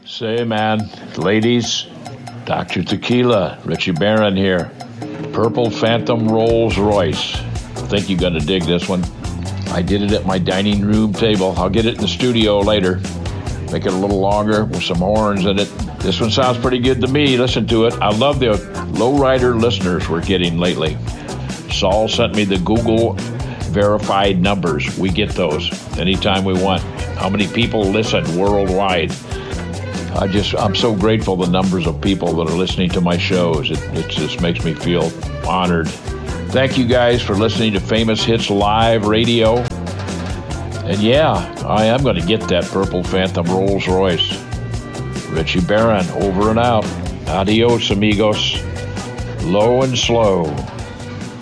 Say, man, ladies, Dr. Tequila, Richie Barron here. Purple Phantom Rolls Royce. I think you're going to dig this one. I did it at my dining room table. I'll get it in the studio later. Make it a little longer with some horns in it. This one sounds pretty good to me. Listen to it. I love the lowrider listeners we're getting lately. Saul sent me the Google verified numbers. We get those anytime we want. How many people listen worldwide? I'm so grateful the numbers of people that are listening to my shows. It just makes me feel honored. Thank you guys for listening to Famous Hits Live Radio. And yeah, I am going to get that Purple Phantom Rolls Royce. Richie Barron, over and out. Adios, amigos. Low and slow.